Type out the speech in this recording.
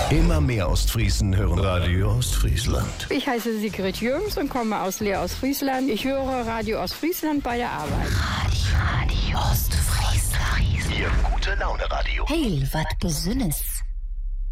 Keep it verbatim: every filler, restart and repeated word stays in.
Immer mehr Ostfriesen hören Radio Ostfriesland. Ich heiße Sigrid Jürgens und komme aus Leer Ostfriesland. Ich höre Radio Ostfriesland bei der Arbeit. Radio, Radio Ostfriesland. Ihr gute Laune Radio. Hey, wat Besonnes.